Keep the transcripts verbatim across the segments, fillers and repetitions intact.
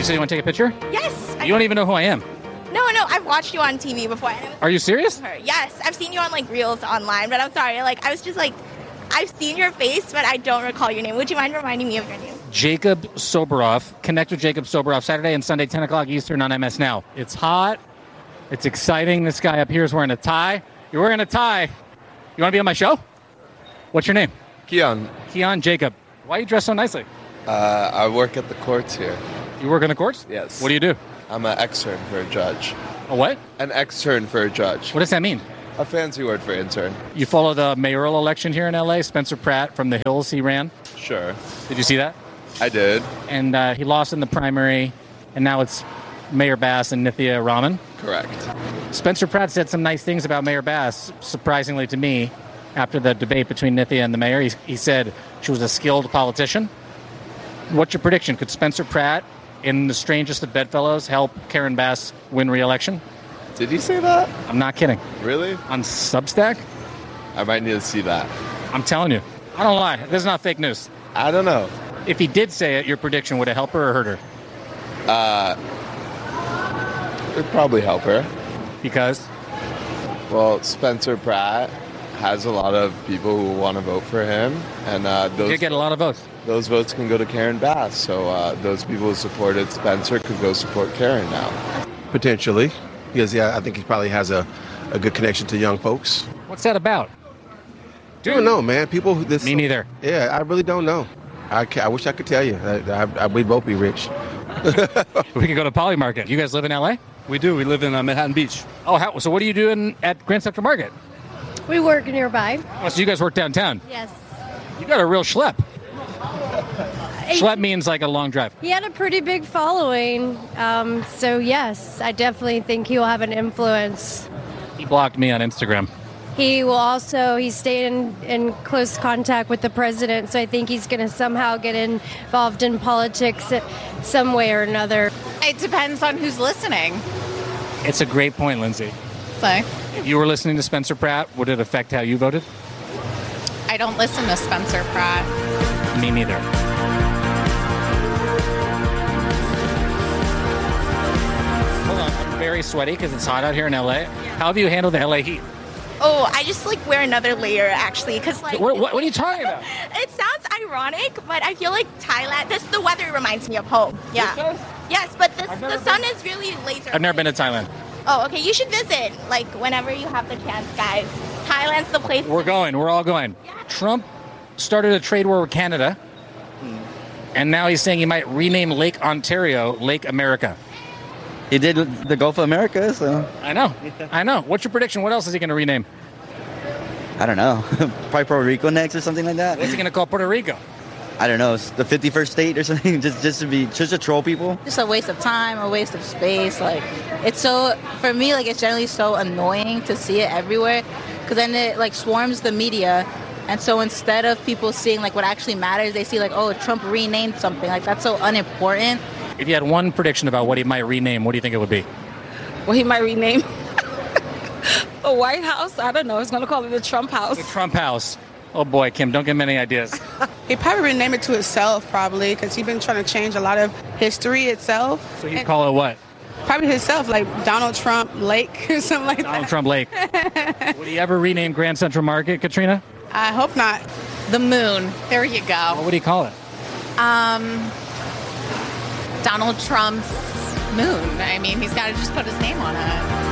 said you want to take a picture? Yes. You don't even know who I am. No, no, I've watched you on T V before. Are you serious? Yes, I've seen you on like reels online, but I'm sorry. Like I was just like, I've seen your face, but I don't recall your name. Would you mind reminding me of your name? Jacob Soboroff. Connect with Jacob Soboroff Saturday and Sunday, ten o'clock Eastern on M S Now. It's hot. It's exciting. This guy up here is wearing a tie. You're wearing a tie. You want to be on my show? What's your name? Keon. Keon Jacob. Why are you dressed so nicely? Uh, I work at the courts here. You work in the courts? Yes. What do you do? I'm an extern for a judge. A what? An extern for a judge. What does that mean? A fancy word for intern. You follow the mayoral election here in L A? Spencer Pratt from the Hills, he ran. Sure. Did you see that? I did. And uh, he lost in the primary, and now it's Mayor Bass and Nithya Raman. Correct. Spencer Pratt said some nice things about Mayor Bass, surprisingly to me, after the debate between Nithya and the mayor. He, he said she was a skilled politician. What's your prediction? Could Spencer Pratt, in the strangest of bedfellows, help Karen Bass win re-election? Did he say that? I'm not kidding. Really? On Substack? I might need to see that. I'm telling you. I don't lie. This is not fake news. I don't know. If he did say it, your prediction, would it help her or hurt her? Uh, it'd probably help her. Because? Well, Spencer Pratt has a lot of people who want to vote for him, and uh, those you get a lot of votes. Those votes can go to Karen Bass. So uh, those people who supported Spencer could go support Karen now. Potentially, because yeah, I think he probably has a, a good connection to young folks. What's that about? I don't know, man. People. Who, this, Me neither. Yeah, I really don't know. I, I wish I could tell you. I, I, I, we'd both be rich. We could go to Poly Market. You guys live in L A? We do. We live in uh, Manhattan Beach. Oh, how, so what are you doing at Grand Central Market? We work nearby. Oh, so you guys work downtown? Yes. You got a real schlep. Schlep means like a long drive. He had a pretty big following, um, so yes, I definitely think he will have an influence. He blocked me on Instagram. He will also, he stayed in, in close contact with the president, so I think he's going to somehow get involved in politics some way or another. It depends on who's listening. It's a great point, Lindsay. So, if you were listening to Spencer Pratt, would it affect how you voted? I don't listen to Spencer Pratt. Me neither. Hold on, I'm very sweaty because it's hot out here in L A. How have you handled the L A heat? Oh, I just like wear another layer actually, because like. What, what, what are you talking about? It sounds ironic, but I feel like Thailand. This the weather reminds me of home. Yeah. Yes, but this, the sun is really laser. I've never been to Thailand. Oh, okay. You should visit like whenever you have the chance, guys. Thailand's the place. We're going. We're all going. Yeah. Trump started a trade war with Canada, and now he's saying he might rename Lake Ontario Lake America. He did the Gulf of America, so... I know. I know. What's your prediction? What else is he going to rename? I don't know. Probably Puerto Rico next or something like that. What's he going to call Puerto Rico? I don't know. It's the fifty-first state or something, just just to be, just to troll people. Just a waste of time, a waste of space. Like, it's so, for me, like, it's generally so annoying to see it everywhere, because then it, like, swarms the media. And so instead of people seeing, like, what actually matters, they see, like, oh, Trump renamed something. Like, that's so unimportant. If you had one prediction about what he might rename, what do you think it would be? What he might rename? The White House? I don't know. He's going to call it the Trump House. The Trump House. Oh, boy, Kim, don't give him any ideas. He'd probably rename it to itself, probably, because he's been trying to change a lot of history itself. So he'd call it what? Probably himself, like Donald Trump Lake or something like Donald that. Trump Lake. Would he ever rename Grand Central Market, Katrina? I hope not. The moon. There you go. What would he call it? Um, Donald Trump's moon. I mean, he's got to just put his name on it.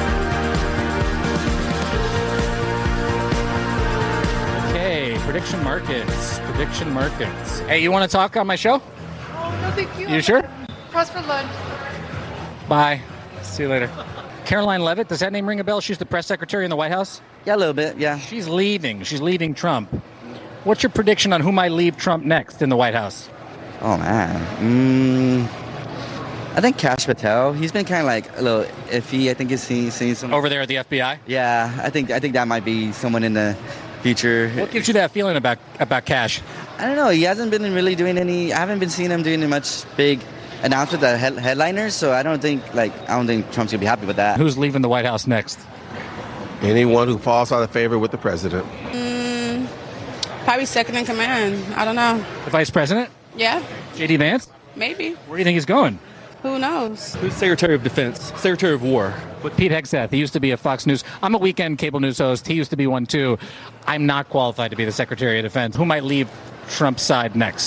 Okay, prediction markets. Prediction markets. Hey, you want to talk on my show? Oh, no, thank you. You sure? Cross for lunch. Bye. See you later. Caroline Leavitt, does that name ring a bell? She's the press secretary in the White House? Yeah, a little bit, yeah. She's leaving. She's leaving Trump. What's your prediction on who might leave Trump next in the White House? Oh, man. Mm, I think Kash Patel. He's been kind of like a little iffy. I think he's seen, seen some... Over there at the F B I? Yeah, I think I think that might be someone in the future. What gives you that feeling about, about Kash? I don't know. He hasn't been really doing any... I haven't been seeing him doing much big announcements at head, headliners, so I don't think, like, I don't think Trump's going to be happy with that. Who's leaving the White House next? Anyone who falls out of favor with the president. Mm, probably second in command. I don't know. The vice president? Yeah. J D Vance? Maybe. Where do you think he's going? Who knows? Who's Secretary of Defense? Secretary of War? With Pete Hegseth. He used to be a Fox News. I'm a weekend cable news host. He used to be one too. I'm not qualified to be the Secretary of Defense. Who might leave Trump's side next?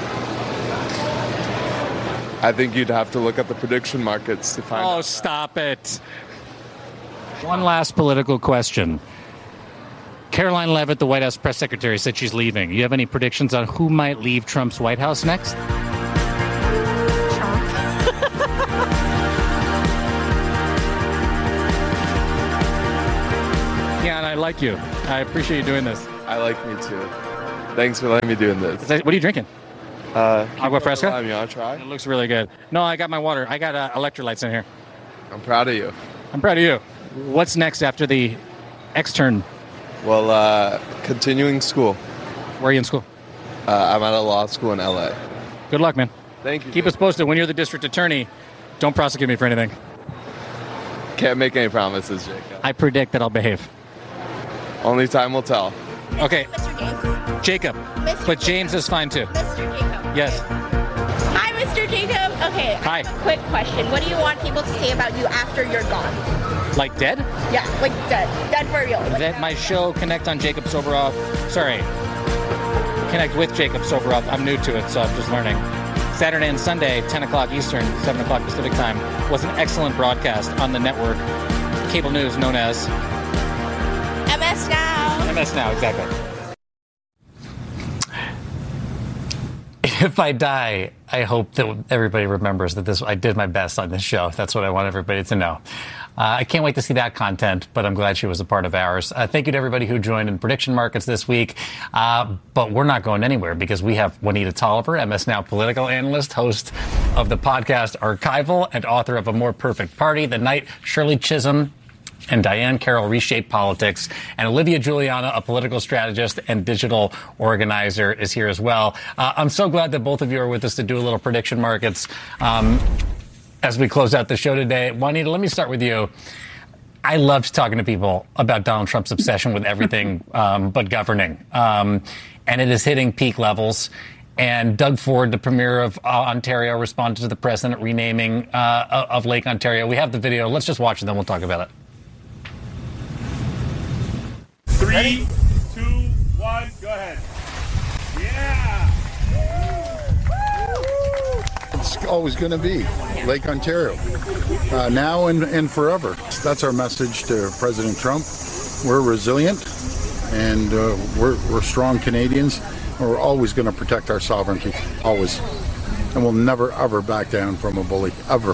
I think you'd have to look at the prediction markets to find Oh, out. stop it. One last political question. Caroline Leavitt, the White House press secretary, said she's leaving. You have any predictions on who might leave Trump's White House next? Yeah, and I like you. I appreciate you doing this. I like me too. Thanks for letting me do this. What are you drinking? Uh, Agua fresca? Lime. You want to try? It looks really good. No, I got my water. I got uh, electrolytes in here. I'm proud of you. I'm proud of you. What's next after the extern? Well, uh, continuing school. Where are you in school? Uh, I'm at a law school in L A. Good luck, man. Thank you. Keep us posted. When you're the district attorney, don't prosecute me for anything. Can't make any promises, Jacob. I predict that I'll behave. Only time will tell. Okay. Mister James. Jacob. Mister But James is fine too. Mister Jacob. Yes. Hi, Mister Jacob. Okay. Hi. I have a quick question. What do you want people to say about you after you're gone? Like dead? Yeah, like dead. Dead for real. Like, That my show, Connect on Jacob Soboroff. Sorry. Connect with Jacob Soboroff. I'm new to it, so I'm just learning. Saturday and Sunday, ten o'clock Eastern, seven o'clock Pacific time, was an excellent broadcast on the network, cable news known as M S Now. M S Now, exactly. If I die, I hope that everybody remembers that this I did my best on this show. That's what I want everybody to know. Uh, I can't wait to see that content, but I'm glad she was a part of ours. Uh, thank you to everybody who joined in prediction markets this week. Uh, but we're not going anywhere because we have Juanita Tolliver, M S Now political analyst, host of the podcast Archival, and author of A More Perfect Party, The Night Shirley Chisholm and Diane Carroll Reshaped Politics, and Olivia Giuliana, a political strategist and digital organizer, is here as well. Uh, I'm so glad that both of you are with us to do a little prediction markets um, as we close out the show today. Juanita, let me start with you. I loved talking to people about Donald Trump's obsession with everything um, but governing, um, and it is hitting peak levels. And Doug Ford, the premier of uh, Ontario, responded to the president renaming uh, of Lake Ontario. We have the video. Let's just watch it, then we'll talk about it. Three, two, one, go ahead. Yeah! It's always going to be Lake Ontario, uh, now and, and forever. That's our message to President Trump. We're resilient, and uh, we're, we're strong Canadians, and we're always going to protect our sovereignty, always. And we'll never, ever back down from a bully, ever.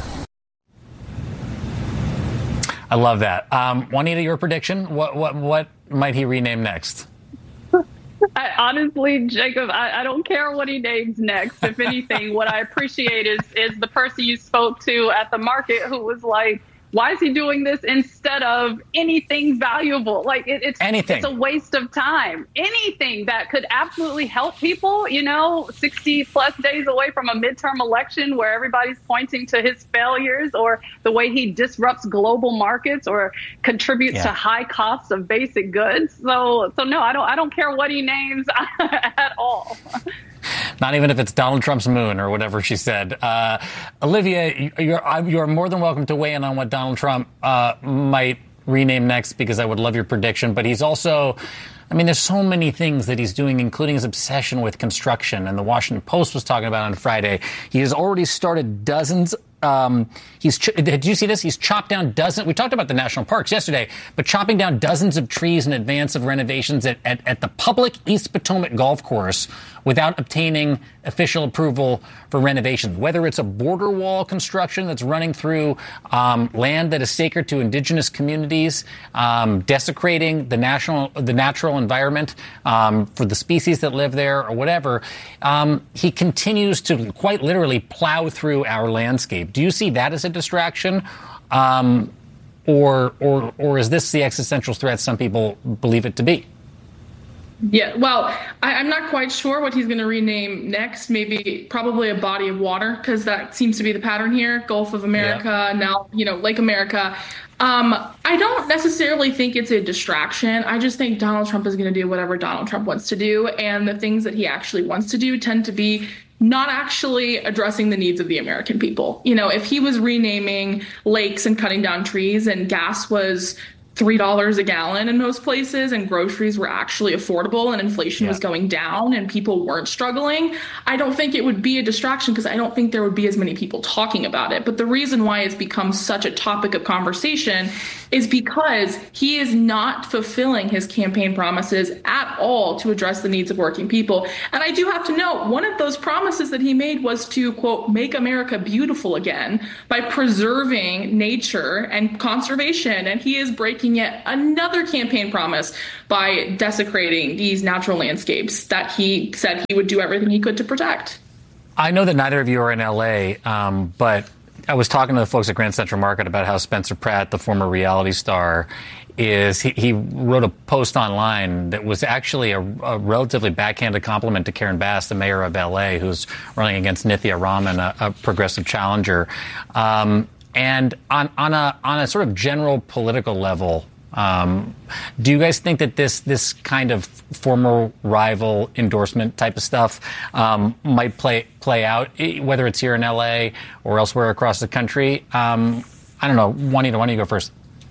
I love that. Um, Juanita, your prediction? What what what might he rename next? I, honestly, Jacob, I, I don't care what he names next. If anything, what I appreciate is is the person you spoke to at the market who was like, why is he doing this instead of anything valuable? Like it, it's anything. It's a waste of time. Anything that could absolutely help people, you know, sixty plus days away from a midterm election where everybody's pointing to his failures or the way he disrupts global markets or contributes yeah. to high costs of basic goods. So, so no, I don't. I don't care what he names at all. Not even if it's Donald Trump's moon or whatever she said. Uh, Olivia, you're, you're more than welcome to weigh in on what Donald Trump uh, might rename next, because I would love your prediction. But he's also, I mean, there's so many things that he's doing, including his obsession with construction. And the Washington Post was talking about on Friday. He has already started dozens. Um, he's ch- did you see this? He's chopped down dozens. We talked about the national parks yesterday, but chopping down dozens of trees in advance of renovations at, at, at the public East Potomac golf course without obtaining official approval for renovation. Whether it's a border wall construction that's running through um, land that is sacred to indigenous communities, um, desecrating the national, the natural environment um, for the species that live there, or whatever, um, he continues to quite literally plow through our landscape. Do you see that as a distraction, um, or or or is this the existential threat some people believe it to be? Yeah, well, I, I'm not quite sure what he's going to rename next. Maybe probably a body of water, because that seems to be the pattern here. Gulf of America, yeah. Now, you know, Lake America. Um, I don't necessarily think it's a distraction. I just think Donald Trump is going to do whatever Donald Trump wants to do. And the things that he actually wants to do tend to be not actually addressing the needs of the American people. You know, if he was renaming lakes and cutting down trees and gas was three dollars a gallon in most places and groceries were actually affordable and inflation yeah. was going down and people weren't struggling, I don't think it would be a distraction because I don't think there would be as many people talking about it. But the reason why it's become such a topic of conversation is because he is not fulfilling his campaign promises at all to address the needs of working people. And I do have to note, one of those promises that he made was to, quote, make America beautiful again by preserving nature and conservation. And he is breaking yet another campaign promise by desecrating these natural landscapes that he said he would do everything he could to protect. I know that neither of you are in L A, um, but I was talking to the folks at Grand Central Market about how Spencer Pratt, the former reality star, is he, he wrote a post online that was actually a, a relatively backhanded compliment to Karen Bass, the mayor of L A, who's running against Nithya Raman, a, a progressive challenger. Um, and on, on a on a sort of general political level, um, do you guys think that this this kind of former rival endorsement type of stuff um, might play play out, whether it's here in L A or elsewhere across the country? Um, I don't know. Juanita, why don't you go first?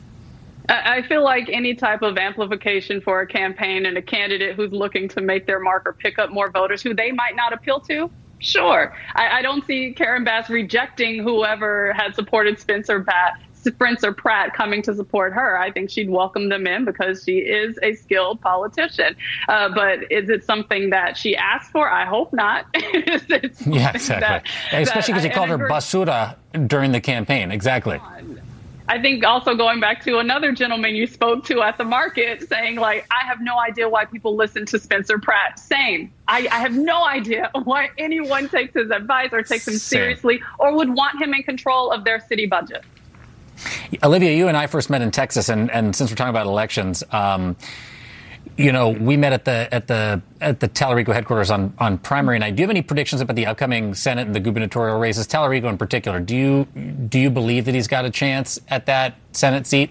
I feel like any type of amplification for a campaign and a candidate who's looking to make their mark or pick up more voters who they might not appeal to, sure. I, I don't see Karen Bass rejecting whoever had supported Spencer Pratt, Spencer Pratt coming to support her. I think she'd welcome them in because she is a skilled politician. Uh, but is it something that she asked for? I hope not. Yeah, exactly. That, Especially because he called her basura during the campaign. Exactly. I think also going back to another gentleman you spoke to at the market saying, like, I have no idea why people listen to Spencer Pratt. Same. I, I have no idea why anyone takes his advice or takes him Same. seriously or would want him in control of their city budget. Olivia, you and I first met in Texas, and, and since we're talking about elections, um, you know, we met at the at the at the Tallarico headquarters on, on primary night. Do you have any predictions about the upcoming Senate and the gubernatorial races? Tallarico in particular. Do you do you believe that he's got a chance at that Senate seat?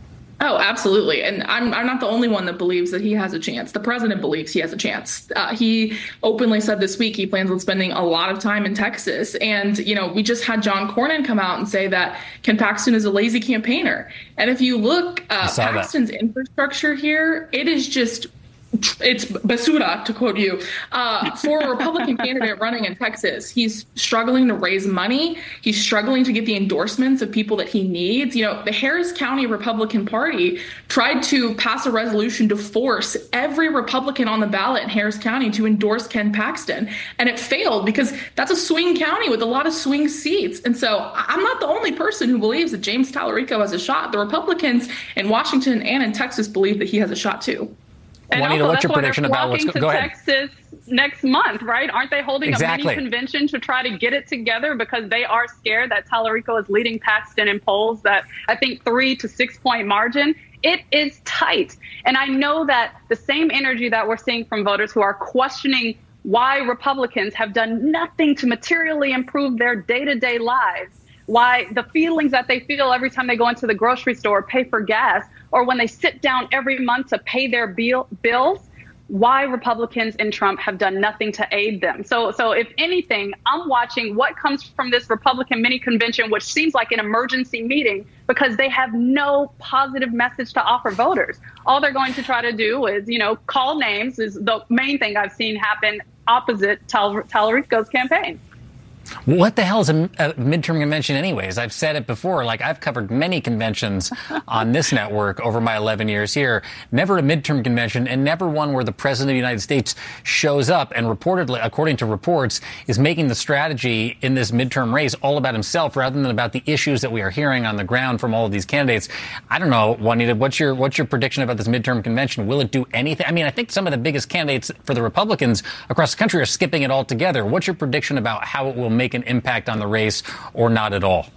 Oh, absolutely. And I'm I'm not the only one that believes that he has a chance. The president believes he has a chance. Uh, he openly said this week he plans on spending a lot of time in Texas. And, you know, we just had John Cornyn come out and say that Ken Paxton is a lazy campaigner. And if you look, uh, Paxton's that. infrastructure here, it is just it's basura, to quote you, uh, for a Republican candidate running in Texas. He's struggling to raise money. He's struggling to get the endorsements of people that he needs. You know, the Harris County Republican Party tried to pass a resolution to force every Republican on the ballot in Harris County to endorse Ken Paxton. And it failed because that's a swing county with a lot of swing seats. And so I'm not the only person who believes that James Tallarico has a shot. The Republicans in Washington and in Texas believe that he has a shot, too. And Juanita, also, what's your prediction about what's going go to ahead. Texas next month, right? Aren't they holding exactly. a mini convention to try to get it together because they are scared that Tallarico is leading Paxton in polls that I think three to six point margin? It is tight. And I know that the same energy that we're seeing from voters who are questioning why Republicans have done nothing to materially improve their day-to-day lives, why the feelings that they feel every time they go into the grocery store, pay for gas, or when they sit down every month to pay their bill, bills, why Republicans and Trump have done nothing to aid them. So, so if anything, I'm watching what comes from this Republican mini convention, which seems like an emergency meeting because they have no positive message to offer voters. All they're going to try to do is, you know, call names is the main thing I've seen happen opposite Tal- Tallarico's campaign. What the hell is a, a midterm convention anyways? I've said it before, like I've covered many conventions on this network over my eleven years here. Never a midterm convention and never one where the president of the United States shows up and reportedly, according to reports, is making the strategy in this midterm race all about himself rather than about the issues that we are hearing on the ground from all of these candidates. I don't know, Juanita, what's your, what's your prediction about this midterm convention? Will it do anything? I mean, I think some of the biggest candidates for the Republicans across the country are skipping it altogether. What's your prediction about how it will make an impact on the race or not at all?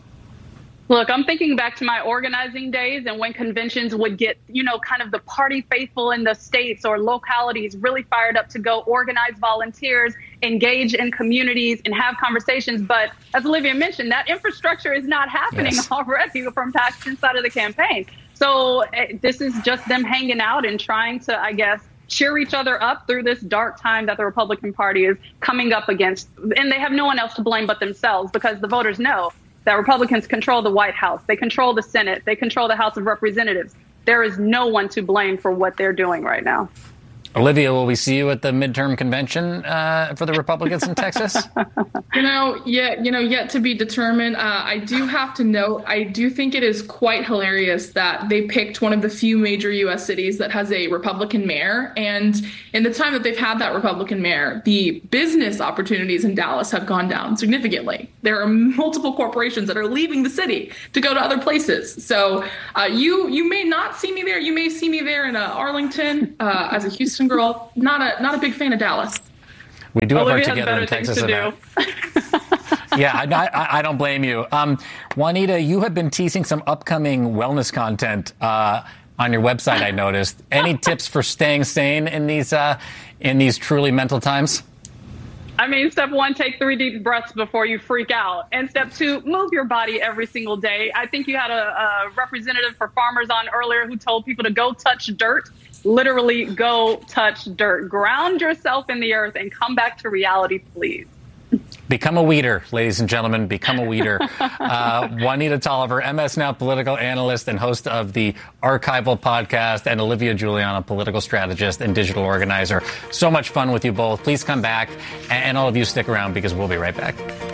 Look, I'm thinking back to my organizing days and when conventions would get, you know, kind of the party faithful in the states or localities really fired up to go organize volunteers, engage in communities and have conversations. But as Olivia mentioned, that infrastructure is not happening yes. already from Paxton's side of the campaign. So uh, this is just them hanging out and trying to, I guess, cheer each other up through this dark time that the Republican Party is coming up against. And they have no one else to blame but themselves, because the voters know that Republicans control the White House. They control the Senate. They control the House of Representatives. There is no one to blame for what they're doing right now. Olivia, will we see you at the midterm convention uh, for the Republicans in Texas? You know, yeah, you know, yet to be determined. Uh, I do have to note, I do think it is quite hilarious that they picked one of the few major U S cities that has a Republican mayor. And in the time that they've had that Republican mayor, the business opportunities in Dallas have gone down significantly. There are multiple corporations that are leaving the city to go to other places. So uh, you you may not see me there. You may see me there in uh, Arlington uh, as a Houston girl. Not a not a big fan of Dallas. We do have Olivia our Together in Texas event. Yeah, I, I, I don't blame you. Um, Juanita, you have been teasing some upcoming wellness content uh, on your website, I noticed. Any tips for staying sane in these uh, in these truly mental times? I mean, step one, take three deep breaths before you freak out. And step two, move your body every single day. I think you had a, a representative for farmers on earlier who told people to go touch dirt. Literally go touch dirt. Ground yourself in the earth and come back to reality, please. Become a weeder, ladies and gentlemen. Become a weeder. Uh, Juanita Tolliver, M S Now political analyst and host of the Archival podcast, and Olivia Giuliano, political strategist and digital organizer. So much fun with you both. Please come back, and all of you stick around because we'll be right back.